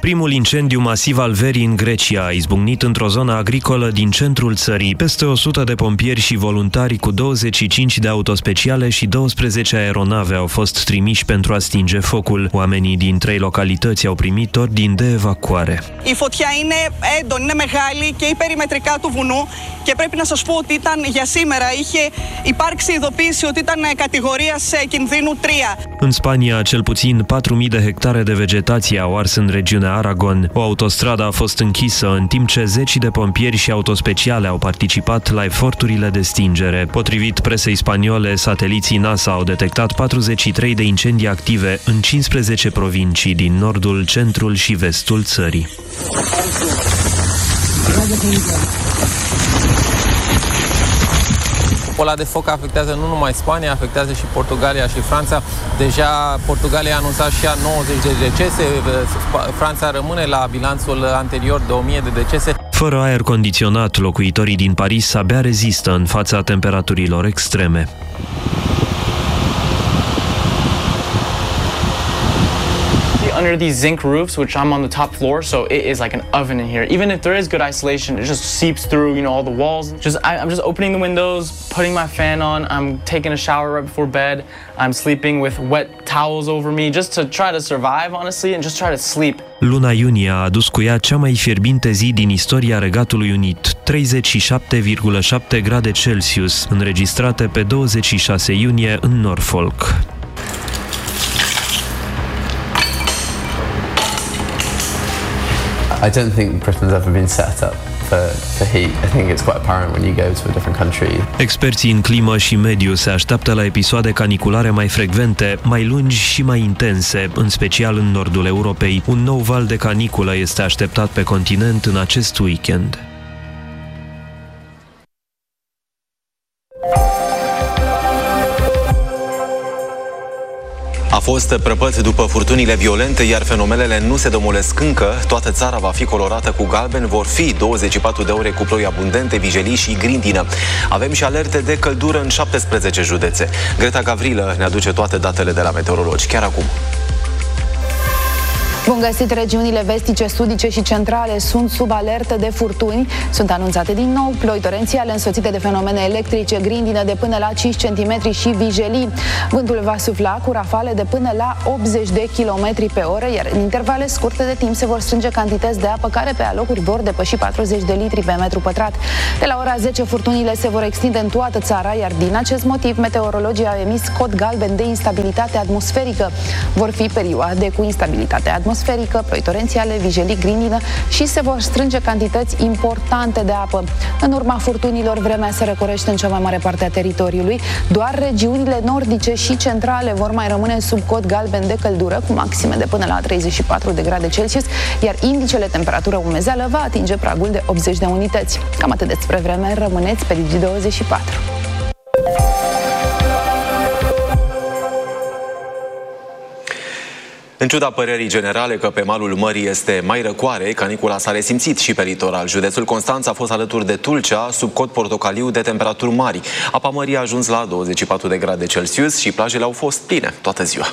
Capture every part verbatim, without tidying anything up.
Primul incendiu masiv al verii în Grecia a izbucnit într-o zonă agricolă din centrul țării. Peste o sută de pompieri și voluntari cu douăzeci și cinci de autospeciale și douăsprezece aeronave au fost trimiși pentru a stinge focul. Oamenii din trei localități au primit ordin de evacuare. Η φωτιά είναι έντονη, είναι μεγάλη και η περιμετρικά του βουνού και πρέπει να σας πω ότι ήταν για σήμερα είχε υπάρξει ειδοποίηση ότι ήταν κατηγορίας κινδύνου τρία. În Spania, cel puțin patru mii de hectare de vegetație au ars în regiunea Aragon. O autostradă a fost închisă, în timp ce zeci de pompieri și autospeciale au participat la eforturile de stingere. Potrivit presei spaniole, sateliții NASA au detectat patruzeci și trei de incendii active în cincisprezece provincii din nordul, centrul și vestul țării. Ăla de foc afectează nu numai Spania, afectează și Portugalia și Franța. Deja Portugalia a anunțat și ea nouăzeci de decese, Franța rămâne la bilanțul anterior de o mie de decese. Fără aer condiționat, locuitorii din Paris abia rezistă în fața temperaturilor extreme. Under these zinc roofs, which I'm on the top floor, so it is like an oven in here. Even if there is good isolation, it just seeps through, you know, all the walls. Just I, I'm just opening the windows, putting my fan on. I'm taking a shower right before bed. I'm sleeping with wet towels over me, just to try to survive, honestly, and just try to sleep. Luna iunie a adus cu ea cea mai fierbinte zi din istoria Regatului Unit, treizeci și șapte virgulă șapte grade Celsius, înregistrate pe douăzeci și șase iunie în Norfolk. I don't think Britain's ever been set up for, for heat. I think it's quite apparent when you go to a different country. Experții în climă și mediu se așteaptă la episoade caniculare mai frecvente, mai lungi și mai intense, în special în nordul Europei. Un nou val de caniculă este așteptat pe continent în acest weekend. A fost prăpăt după furtunile violente, iar fenomenele nu se domolesc încă. Toată țara va fi colorată cu galben, vor fi douăzeci și patru de ore cu ploi abundente, vijelii și grindină. Avem și alerte de căldură în șaptesprezece județe. Greta Gavrilă ne aduce toate datele de la meteorologi, chiar acum. Bun găsit, regiunile vestice, sudice și centrale sunt sub alertă de furtuni. Sunt anunțate din nou ploi torențiale însoțite de fenomene electrice, grindină de până la cinci centimetri și vijelii. Vântul va sufla cu rafale de până la optzeci de kilometri pe oră, iar în intervale scurte de timp se vor strânge cantități de apă care pe alocuri vor depăși patruzeci de litri pe metru pătrat. De la ora zece furtunile se vor extinde în toată țara, iar din acest motiv meteorologii au emis cod galben de instabilitate atmosferică. Vor fi perioade cu instabilitate atmosferică, ploi torențiale, vijelii, grindină și se vor strânge cantități importante de apă. În urma furtunilor, vremea se răcorește în cea mai mare parte a teritoriului. Doar regiunile nordice și centrale vor mai rămâne sub cod galben de căldură, cu maxime de până la treizeci și patru de grade Celsius, iar indicele temperatură umezeală va atinge pragul de optzeci de unități. Cam atât despre vreme, rămâneți pe Digi douăzeci și patru. În ciuda părerii generale că pe malul mării este mai răcoare, canicula s-a resimțit și pe litoral. Județul Constanța a fost alături de Tulcea, sub cod portocaliu de temperaturi mari. Apa mării a ajuns la douăzeci și patru de grade Celsius și plajele au fost pline toată ziua.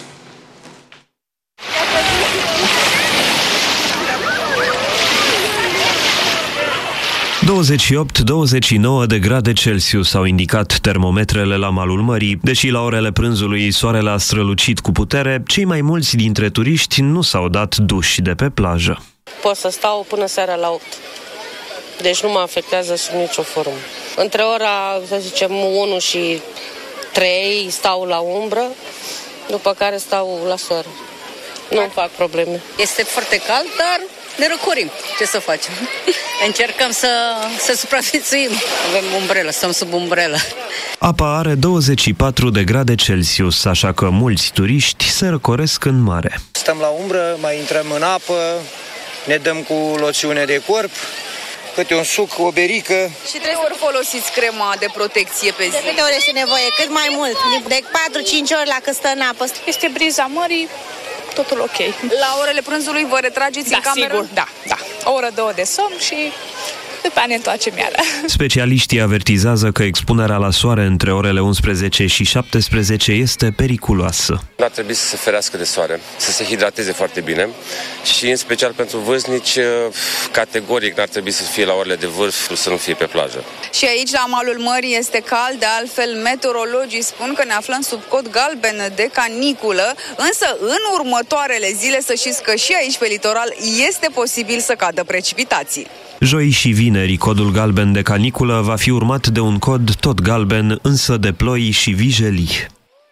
douăzeci și opt - douăzeci și nouă de grade Celsius au indicat termometrele la malul mării. Deși la orele prânzului soarele a strălucit cu putere, cei mai mulți dintre turiști nu s-au dat duși de pe plajă. Pot să stau până seara la opt. Deci nu mă afectează sub nicio formă. Între ora, să zicem, unu și trei stau la umbră, după care stau la soare. Nu-mi fac probleme. Este foarte cald, dar ne răcorim. Ce să facem? Încercăm să, să supraviețuim. Avem umbrelă, stăm sub umbrelă. Apa are douăzeci și patru de grade Celsius, așa că mulți turiști se răcoresc în mare. Stăm la umbră, mai intrăm în apă, ne dăm cu loțiune de corp, câte un suc, o berică. Și trebuie ori folosiți crema de protecție pe zi? De câte ori este nevoie? Cât mai mult. De patru cinci ori la cât stă în apă. Este briza mării, totul ok. La orele prânzului vă retrageți da, în cameră? Sigur, da, da. O oră, două de somn și după aia ne întoarcem iară. Specialiștii avertizează că expunerea la soare între orele unsprezece și șaptesprezece este periculoasă. N-ar trebui să se ferească de soare, să se hidrateze foarte bine și în special pentru vârstnici, categoric n-ar trebui să fie la orele de vârf, să nu fie pe plajă. Și aici la malul mării este cald, de altfel meteorologii spun că ne aflăm sub cod galben de caniculă, însă în următoarele zile să știți că și aici pe litoral este posibil să cadă precipitații. Joi și vineri, codul galben de caniculă va fi urmat de un cod tot galben, însă de ploi și vijelii.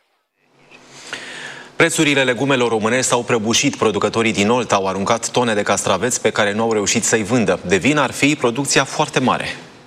Prețurile legumelor românești s-au prăbușit. Producătorii din Olta au aruncat tone de castraveți pe care nu au reușit să-i vândă. De vină ar fi producția foarte mare.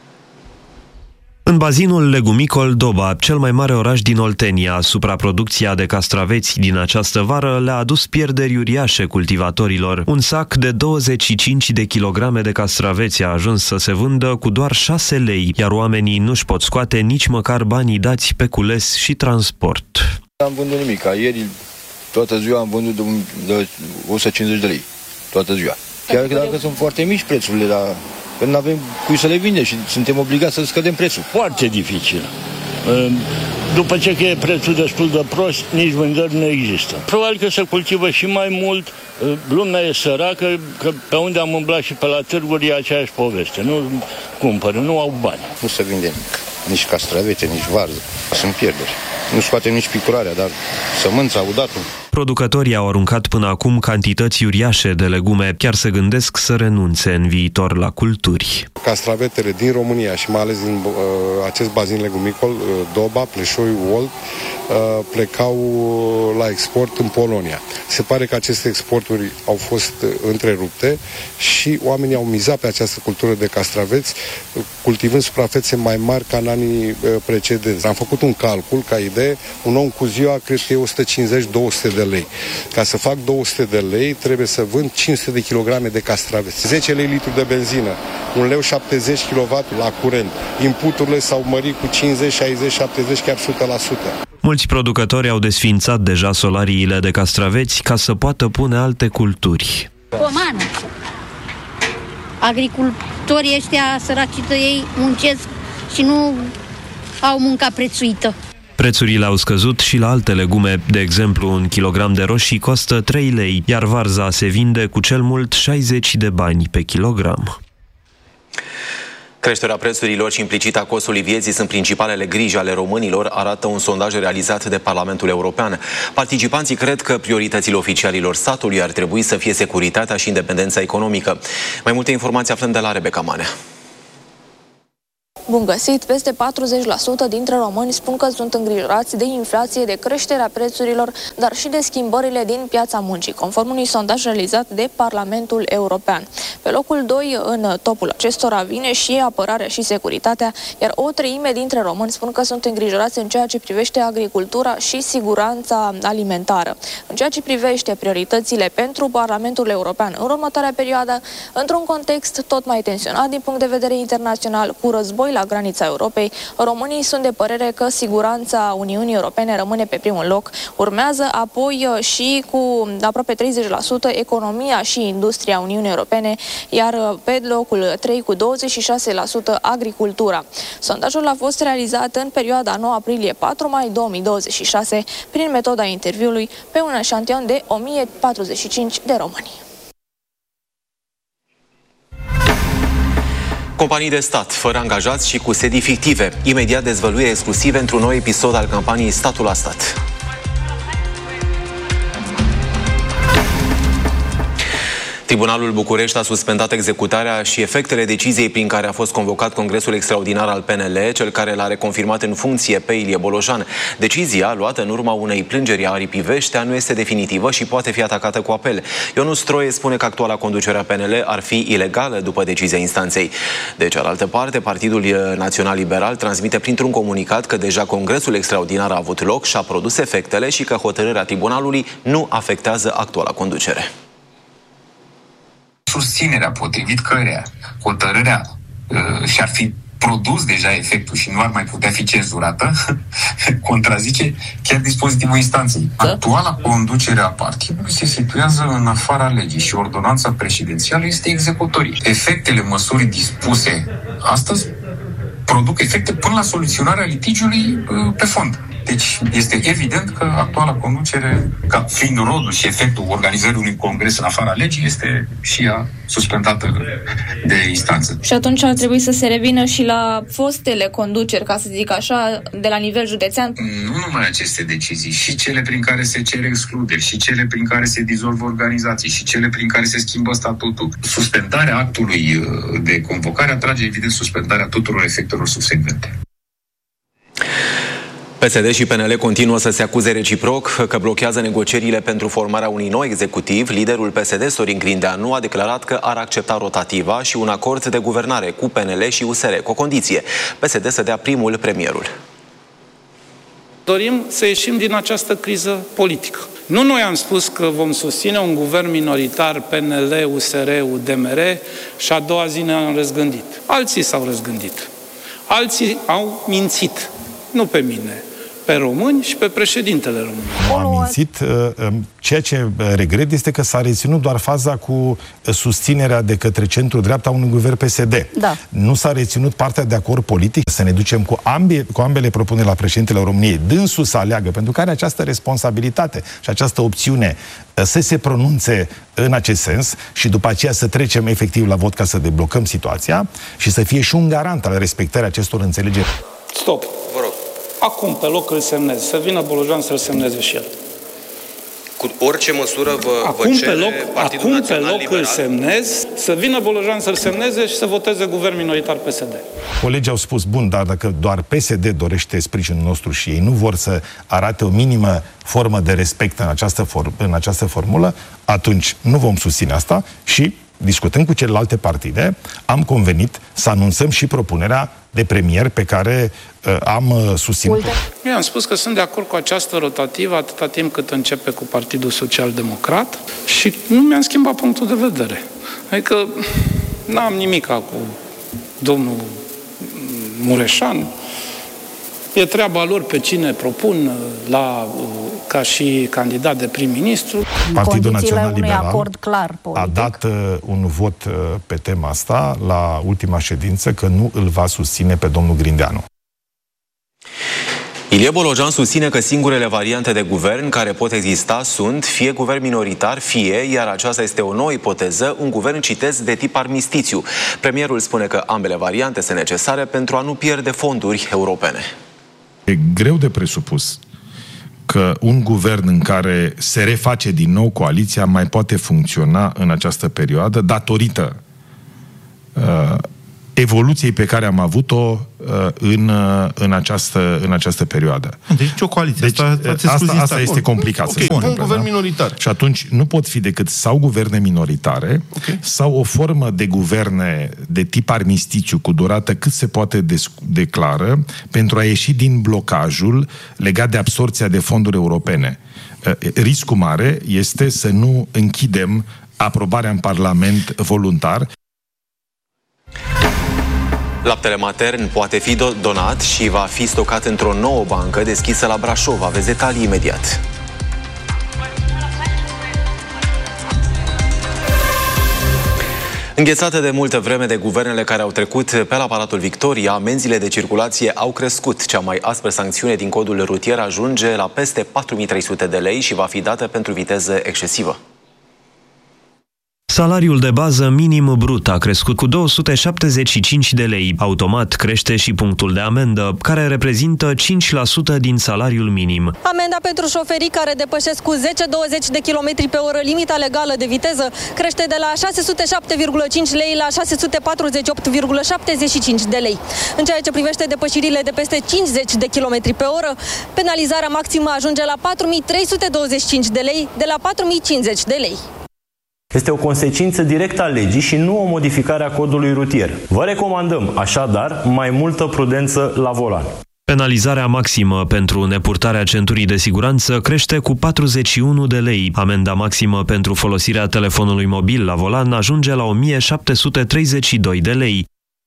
În bazinul legumicol Doba, cel mai mare oraș din Oltenia, supraproducția de castraveți din această vară le-a adus pierderi uriașe cultivatorilor. Un sac de douăzeci și cinci de kilograme de castraveți a ajuns să se vândă cu doar șase lei, iar oamenii nu-și pot scoate nici măcar banii dați pe cules și transport. Am vândut nimic. Ieri toată ziua am vândut de o sută cincizeci de lei. Toată ziua. Chiar că dacă sunt foarte mici prețurile, dar că nu avem cui să le vindem și suntem obligați să scădem prețul. Foarte dificil. După ce că e prețul destul de prost, nici vânzări nu există. Probabil că se cultivă și mai mult, lumea e săracă, că pe unde am umblat și pe la târguri e aceeași poveste. Nu cumpără, nu au bani. Nu se vinde nimic. Nici castravete, nici varză. Sunt pierderi. Nu scoatem nici picurarea, dar sămânța, udatul. Producătorii au aruncat până acum cantități uriașe de legume, chiar se gândesc să renunțe în viitor la culturi. Castravetele din România și mai ales din uh, acest bazin legumicol, uh, Doba, Pleșoi, Olt, uh, plecau la export în Polonia. Se pare că aceste exporturi au fost uh, întrerupte și oamenii au mizat pe această cultură de castraveți, uh, cultivând suprafețe mai mari ca în anii uh, precedenți. Am făcut un calcul, ca idee, un om cu ziua cred că e o sută cincizeci - două sute de lei. Ca să fac două sute de lei, trebuie să vând cinci sute de kilograme de castraveți. zece lei litru de benzină, un leu șaptezeci kilowatt la curent. Inputurile s-au mărit cu cincizeci, șaizeci, șaptezeci, chiar o sută la sută. Mulți producători au desființat deja solariile de castraveți ca să poată pune alte culturi. Pomană. Agricultorii ăștia săraci de ei muncesc și nu au munca prețuită. Prețurile au scăzut și la alte legume, de exemplu un kilogram de roșii costă trei lei, iar varza se vinde cu cel mult șaizeci de bani pe kilogram. Creșterea prețurilor și implicita costului vieții sunt principalele griji ale românilor, arată un sondaj realizat de Parlamentul European. Participanții cred că prioritățile oficialilor statului ar trebui să fie securitatea și independența economică. Mai multe informații aflăm de la Rebecca Manea. Bun găsit! Peste patruzeci la sută dintre români spun că sunt îngrijorați de inflație, de creșterea prețurilor, dar și de schimbările din piața muncii, conform unui sondaj realizat de Parlamentul European. Pe locul doi în topul acestora vine și apărarea și securitatea, iar o treime dintre români spun că sunt îngrijorați în ceea ce privește agricultura și siguranța alimentară. În ceea ce privește prioritățile pentru Parlamentul European în următoarea perioadă, într-un context tot mai tensionat din punct de vedere internațional, cu război la granița Europei, românii sunt de părere că siguranța Uniunii Europene rămâne pe primul loc. Urmează apoi și cu aproape treizeci la sută economia și industria Uniunii Europene, iar pe locul trei cu douăzeci și șase la sută agricultura. Sondajul a fost realizat în perioada nouă aprilie - patru mai două mii douăzeci și șase prin metoda interviului pe un eșantion de o mie patruzeci și cinci de români. Companii de stat, fără angajați și cu sedii fictive. Imediat dezvăluiri exclusive într-un nou episod al campaniei Statul la Stat. Tribunalul București a suspendat executarea și efectele deciziei prin care a fost convocat Congresul Extraordinar al P N L, cel care l-a reconfirmat în funcție pe Ilie Bolojan. Decizia, luată în urma unei plângeri a Aripi Veștea, nu este definitivă și poate fi atacată cu apel. Ionus Stroie spune că actuala conducere a P N L ar fi ilegală după decizia instanței. De cealaltă parte, Partidul Național Liberal transmite printr-un comunicat că deja Congresul Extraordinar a avut loc și a produs efectele și că hotărârea tribunalului nu afectează actuala conducere. Susținerea potrivit căreia hotărârea uh, și-ar fi produs deja efectul și nu ar mai putea fi cenzurată, contrazice chiar dispozitivul instanței. Da? Actuala conducere a partidului se situează în afara legii și ordonanța prezidențială este executorie. Efectele măsurii dispuse astăzi produc efecte până la soluționarea litigiului pe fond. Deci este evident că actuala conducere, ca fiind rodul și efectul organizării unui congres în afara legii, este și ea suspendată de instanță. Și atunci ar trebui să se revină și la fostele conduceri, ca să zic așa, de la nivel județean? Nu numai aceste decizii, și cele prin care se cere excluderi, și cele prin care se dizolvă organizații, și cele prin care se schimbă statutul. Suspendarea actului de convocare atrage evident suspendarea tuturor efectelor subsecvente. P S D și P N L continuă să se acuze reciproc că blochează negocierile pentru formarea unui nou executiv. Liderul P S D, Sorin Grindeanu, a declarat că ar accepta rotativa și un acord de guvernare cu P N L și U S R, cu o condiție: P S D să dea primul premierul. Dorim să ieșim din această criză politică. Nu noi am spus că vom susține un guvern minoritar P N L, U S R, U D M R și a doua zi ne-am răzgândit. Alții s-au răzgândit. Alții au mințit. Nu pe mine, pe români și pe președintele României. Am mințit. Ceea ce regret este că s-a reținut doar faza cu susținerea de către centru-dreapta unui guvern P S D. Da. Nu s-a reținut partea de acord politic, să ne ducem cu, ambi, cu ambele propuneri la președintele României, dânsul să aleagă, pentru că are această responsabilitate și această opțiune să se pronunțe în acest sens și după aceea să trecem efectiv la vot ca să deblocăm situația și să fie și un garant al respectării acestor înțelegeri. Stop! Vă rog. Acum, pe loc, îl semnez. Să vină Bolojan să-l semneze și el. Cu orice măsură vă, acum vă cere pe loc, Partidul acum Național pe loc Liberal? îl semnez, să vină Bolojan să-l semneze și să voteze guvern minoritar P S D. Colegii au spus, bun, dar dacă doar P S D dorește sprijinul nostru și ei nu vor să arate o minimă formă de respect în această, for- în această formulă, atunci nu vom susține asta și, discutând cu celelalte partide, am convenit să anunțăm și propunerea de premier pe care uh, am uh, susținut. Eu am spus că sunt de acord cu această rotativă atâta timp cât începe cu Partidul Social Democrat și nu mi-am schimbat punctul de vedere. Adică n-am nimic cu domnul Mureșan. E treaba lor pe cine propun la, ca și candidat de prim-ministru. Partidul Național Liberal acord clar politic. a dat uh, un vot uh, pe tema asta la ultima ședință că nu îl va susține pe domnul Grindeanu. Ilie Bolojan susține că singurele variante de guvern care pot exista sunt fie guvern minoritar, fie, iar aceasta este o nouă ipoteză, un guvern, citez, de tip armistițiu. Premierul spune că ambele variante sunt necesare pentru a nu pierde fonduri europene. E greu de presupus că un guvern în care se reface din nou coaliția mai poate funcționa în această perioadă datorită uh, evoluției pe care am avut-o uh, în, uh, în, această, în această perioadă. Deci o coaliție. Deci, asta asta, asta este complicat. Okay. Să Un guvern minoritar. Și atunci nu pot fi decât sau guverne minoritare, okay, sau o formă de guverne de tip armistițiu cu durată cât se poate declară pentru a ieși din blocajul legat de absorpția de fonduri europene. Riscul mare este să nu închidem aprobarea în Parlament voluntar. Laptele matern poate fi donat și va fi stocat într-o nouă bancă deschisă la Brașov. Aveți detalii imediat. Înghețate de multă vreme de guvernele care au trecut pe la Palatul Victoria, amenziile de circulație au crescut. Cea mai aspră sancțiune din codul rutier ajunge la peste patru mii trei sute de lei și va fi dată pentru viteză excesivă. Salariul de bază minim brut a crescut cu două sute șaptezeci și cinci de lei. Automat crește și punctul de amendă, care reprezintă cinci la sută din salariul minim. Amenda pentru șoferii care depășesc cu zece douăzeci de kilometri pe oră limita legală de viteză crește de la șase sute șapte virgulă cinci lei la șase sute patruzeci și opt virgulă șaptezeci și cinci de lei. În ceea ce privește depășirile de peste cincizeci de kilometri pe oră, penalizarea maximă ajunge la patru mii trei sute douăzeci și cinci de lei de la patru mii cincizeci de lei. Este o consecință directă a legii și nu o modificare a codului rutier. Vă recomandăm, așadar, mai multă prudență la volan. Penalizarea maximă pentru nepurtarea centurii de siguranță crește cu patruzeci și unu de lei. Amenda maximă pentru folosirea telefonului mobil la volan ajunge la o mie șapte sute treizeci și doi de lei.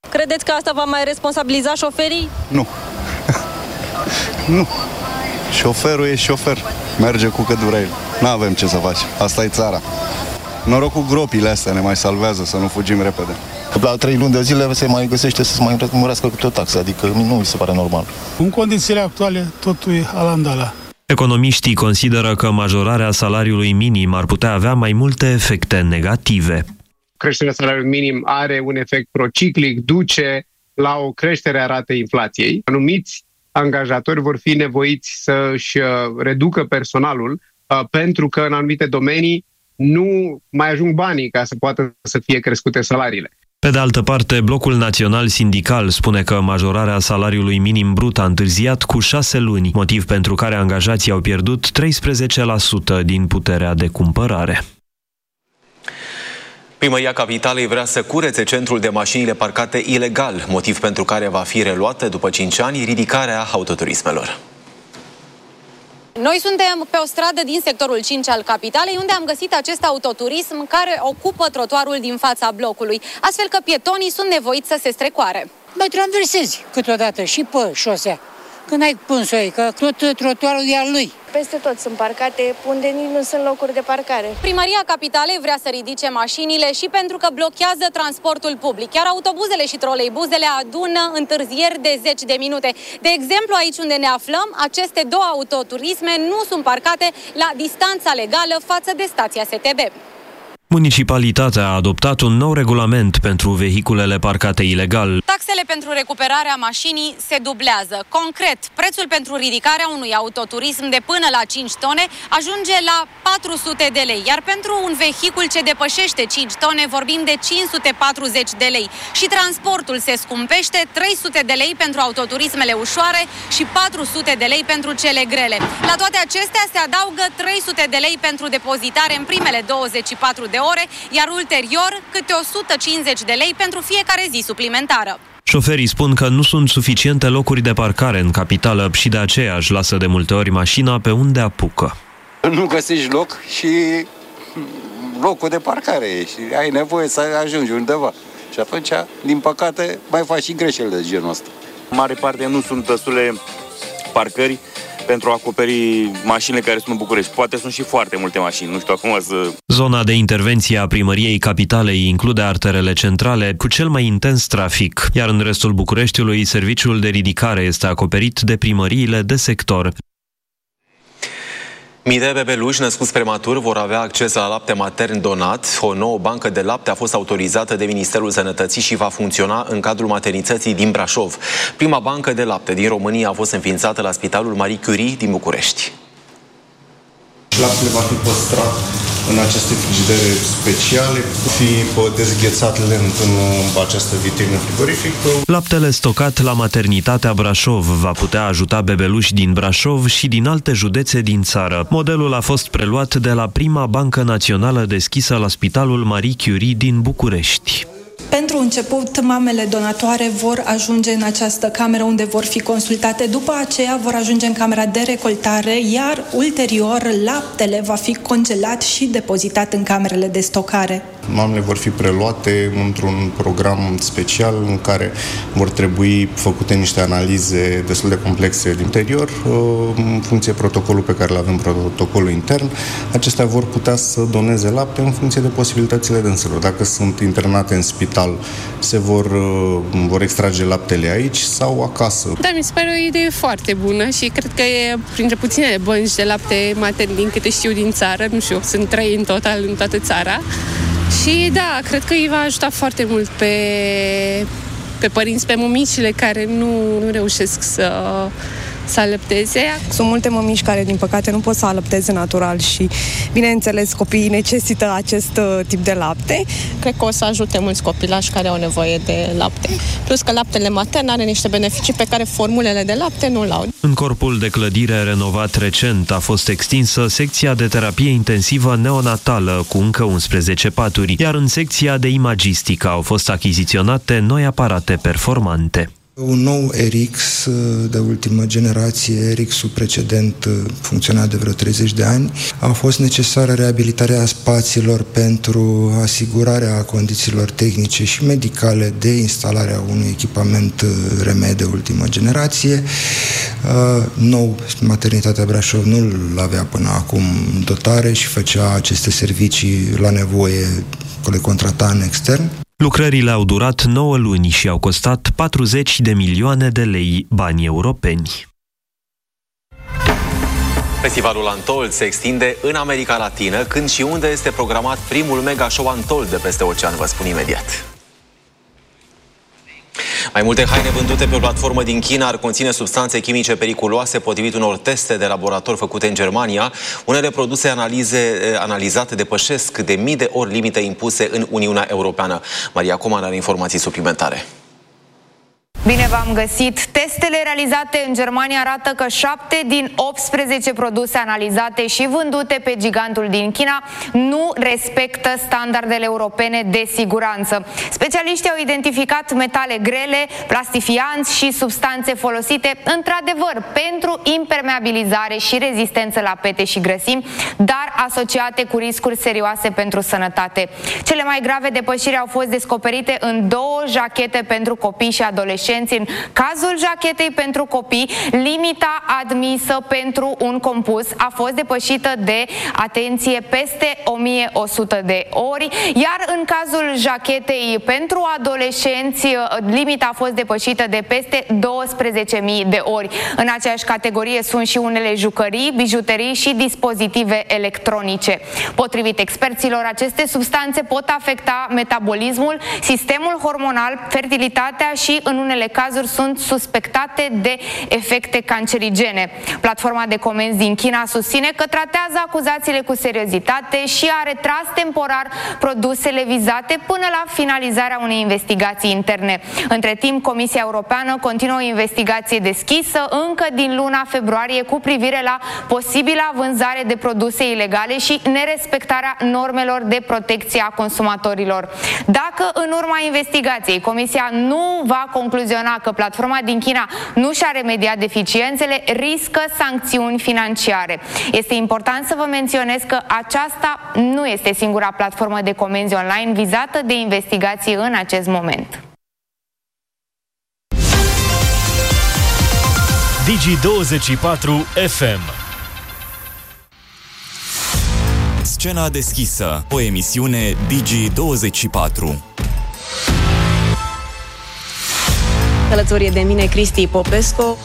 Credeți că asta va mai responsabiliza șoferii? Nu. Nu. Șoferul e șofer. Merge cu cât vrea el. N-avem ce să faci. Asta e țara. Noroc cu gropile astea ne mai salvează, să nu fugim repede. La trei luni de zile se mai găsește să se mai rămurească câte o taxă, adică nu mi se pare normal. În condițiile actuale, totul e alandala. Economiștii consideră că majorarea salariului minim ar putea avea mai multe efecte negative. Creșterea salariului minim are un efect prociclic, duce la o creștere a ratei inflației. Anumiți angajatori vor fi nevoiți să-și reducă personalul pentru că în anumite domenii nu mai ajung banii ca să poată să fie crescute salariile. Pe de altă parte, Blocul Național Sindical spune că majorarea salariului minim brut a întârziat cu șase luni, motiv pentru care angajații au pierdut treisprezece la sută din puterea de cumpărare. Primăria Capitalei vrea să curețe centrul de mașinile parcate ilegal, motiv pentru care va fi reluată după cinci ani ridicarea autoturismelor. Noi suntem pe o stradă din sectorul cinci al Capitalei, unde am găsit acest autoturism care ocupă trotuarul din fața blocului, astfel că pietonii sunt nevoiți să se strecoare. Mai traversezi câteodată și pe șosea, când ai pânsul, că tot trotuarul e al lui. Peste tot sunt parcate, unde nici nu sunt locuri de parcare. Primăria Capitalei vrea să ridice mașinile și pentru că blochează transportul public, iar autobuzele și troleibuzele adună întârzieri de zeci de minute. De exemplu, aici unde ne aflăm, aceste două autoturisme nu sunt parcate la distanța legală față de stația S T B. Municipalitatea a adoptat un nou regulament pentru vehiculele parcate ilegal. Taxele pentru recuperarea mașinii se dublează. Concret, prețul pentru ridicarea unui autoturism de până la cinci tone ajunge la patru sute de lei, iar pentru un vehicul ce depășește cinci tone vorbim de cinci sute patruzeci de lei. Și transportul se scumpește, trei sute de lei pentru autoturismele ușoare și patru sute de lei pentru cele grele. La toate acestea se adaugă trei sute de lei pentru depozitare în primele douăzeci și patru de ore, iar ulterior câte o sută cincizeci de lei pentru fiecare zi suplimentară. Șoferii spun că nu sunt suficiente locuri de parcare în capitală și de aceea își lasă de multe ori mașina pe unde apucă. Nu găsești loc și locul de parcare e și ai nevoie să ajungi undeva. Și atunci, din păcate, mai faci și greșeli de genul ăsta. În mare parte nu sunt destule parcări pentru a acoperi mașinile care sunt în București. Poate sunt și foarte multe mașini, nu știu acum să... Zona de intervenție a Primăriei Capitalei include arterele centrale cu cel mai intens trafic, iar în restul Bucureștiului serviciul de ridicare este acoperit de primăriile de sector. Mii de bebeluși născuți prematur vor avea acces la lapte matern donat. O nouă bancă de lapte a fost autorizată de Ministerul Sănătății și va funcționa în cadrul maternității din Brașov. Prima bancă de lapte din România a fost înființată la Spitalul Marie Curie din București. Laptele va fi păstrat în aceste frigidere speciale, fi dezghețat lent în această vitrină frigorifică. Laptele stocat la maternitatea Brașov va putea ajuta bebeluși din Brașov și din alte județe din țară. Modelul a fost preluat de la prima bancă națională deschisă la Spitalul Marie Curie din București. Pentru început, mamele donatoare vor ajunge în această cameră unde vor fi consultate, după aceea vor ajunge în camera de recoltare, iar ulterior laptele va fi congelat și depozitat în camerele de stocare. Mamele vor fi preluate într-un program special în care vor trebui făcute niște analize destul de complexe din interior, în funcție de protocolul pe care îl avem, protocolul intern. Acestea vor putea să doneze lapte în funcție de posibilitățile dânselor. Dacă sunt internate în spital, se vor, vor extrage laptele aici sau acasă. Da, mi se pare o idee foarte bună și cred că e printre puținele bănci de lapte matern din câte știu din țară. Nu știu, sunt trei în total în toată țara. Și da, cred că îi va ajuta foarte mult pe, pe părinți, pe mămicile care nu, nu reușesc să, să alăpteze. Sunt multe mămici care, din păcate, nu pot să alăpteze natural și, bineînțeles, copiii necesită acest uh, tip de lapte. Cred că o să ajute mulți copilași care au nevoie de lapte. Plus că laptele matern are niște beneficii pe care formulele de lapte nu l-au. În corpul de clădire renovat recent a fost extinsă secția de terapie intensivă neonatală cu încă unsprezece paturi, iar în secția de imagistică au fost achiziționate noi aparate performante. Un nou R X de ultimă generație, R X-ul precedent funcționa de vreo treizeci de ani, a fost necesară reabilitarea spațiilor pentru asigurarea condițiilor tehnice și medicale de instalarea unui echipament R M de ultimă generație. Nou, maternitatea Brașov nu-l avea până acum în dotare și făcea aceste servicii la nevoie, le contrata în extern. Lucrările au durat nouă luni și au costat patruzeci de milioane de lei bani europeni. Festivalul Untold se extinde în America Latină, când și unde este programat primul mega show Untold de peste ocean, vă spun imediat. Mai multe haine vândute pe o platformă din China ar conține substanțe chimice periculoase, potrivit unor teste de laborator făcute în Germania. Unele produse analize, analizate depășesc de mii de ori limite impuse în Uniunea Europeană. Maria Coman are informații suplimentare. Bine v-am găsit! Testele realizate în Germania arată că șapte din optsprezece produse analizate și vândute pe gigantul din China nu respectă standardele europene de siguranță. Specialiștii au identificat metale grele, plastifianți și substanțe folosite într-adevăr pentru impermeabilizare și rezistență la pete și grăsimi, dar asociate cu riscuri serioase pentru sănătate. Cele mai grave depășiri au fost descoperite în două jachete pentru copii și adolescenți. În cazul jachetei pentru copii, limita admisă pentru un compus a fost depășită de, atenție, peste o mie o sută de ori, iar în cazul jachetei pentru adolescenți, limita a fost depășită de peste douăsprezece mii de ori. În aceeași categorie sunt și unele jucării, bijuterii și dispozitive electronice. Potrivit experților, aceste substanțe pot afecta metabolismul, sistemul hormonal, fertilitatea și, în unele cazuri, sunt suspectate de efecte cancerigene. Platforma de comenzi din China susține că tratează acuzațiile cu seriozitate și a retras temporar produsele vizate până la finalizarea unei investigații interne. Între timp, Comisia Europeană continuă o investigație deschisă încă din luna februarie cu privire la posibila vânzare de produse ilegale și nerespectarea normelor de protecție a consumatorilor. Dacă în urma investigației Comisia nu va concluziona că platforma din China nu și-a remediat deficiențele, riscă sancțiuni financiare. Este important să vă menționez că aceasta nu este singura platformă de comenzi online vizată de investigații în acest moment. Digi douăzeci și patru F M. Scena deschisă, o emisiune Digi douăzeci și patru. Alături de mine Cristi Popescu.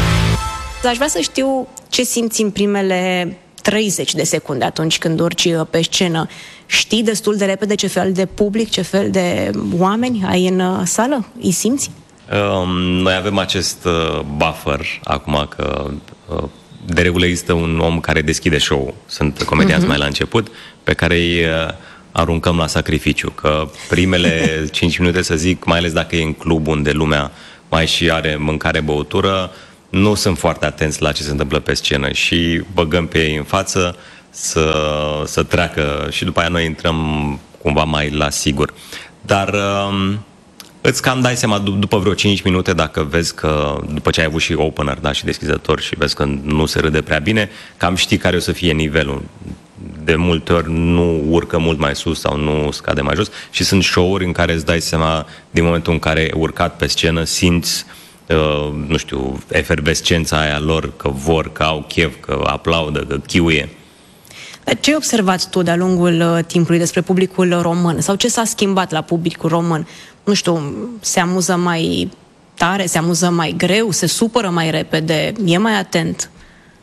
Aș vrea să știu ce simți în primele treizeci de secunde atunci când urci pe scenă. Știi destul de repede ce fel de public, ce fel de oameni ai în sală? Îi simți? Um, noi avem acest uh, buffer acum că uh, de regulă există un om care deschide show-ul. Sunt comedianți uh-huh. mai la început, pe care îi uh, aruncăm la sacrificiu. Că primele cinci minute, să zic, mai ales dacă e în club unde lumea mai și are mâncare, băutură, nu sunt foarte atenți la ce se întâmplă pe scenă și băgăm pe ei în față să, să treacă și după aia noi intrăm cumva mai la sigur. Dar um, îți cam dai seama după vreo cinci minute, dacă vezi că, după ce ai avut și opener, da, și deschizător, și vezi că nu se râde prea bine, cam știi care o să fie nivelul. De multe ori nu urcă mult mai sus sau nu scade mai jos și sunt show-uri în care îți dai seama, din momentul în care ai urcat pe scenă, simți, uh, nu știu, efervescența aia lor, că vor, că au chef, că aplaudă, că chiuie. Ce ai observat tu de-a lungul uh, timpului despre publicul român? Sau ce s-a schimbat la publicul român? Nu știu, se amuză mai tare, se amuză mai greu, se supără mai repede, e mai atent?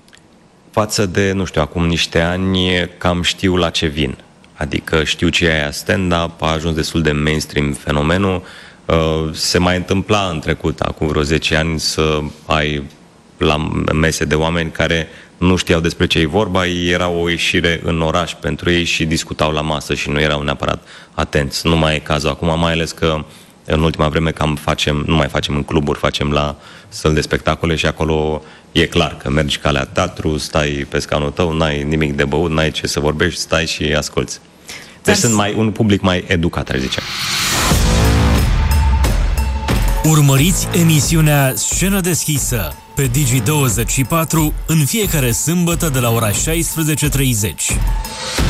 Față de, nu știu, acum niște ani, cam știu la ce vin. Adică știu ce e aia stand-up, a ajuns destul de mainstream fenomenul. Se mai întâmpla în trecut, acum vreo zece ani, să ai la mese de oameni care nu știau despre ce e vorba, era o ieșire în oraș pentru ei și discutau la masă și nu erau neapărat atenți. Nu mai e cazul acum, mai ales că în ultima vreme cam facem, nu mai facem în cluburi, facem la săli de spectacole și acolo e clar că mergi ca la teatru, stai pe scaunul tău, n-ai nimic de băut, n-ai ce să vorbești, stai și asculți. Deci sunt mai, un public mai educat, ar zice. Urmăriți emisiunea Scenă deschisă pe Digi douăzeci și patru în fiecare sâmbătă de la ora șaisprezece și treizeci.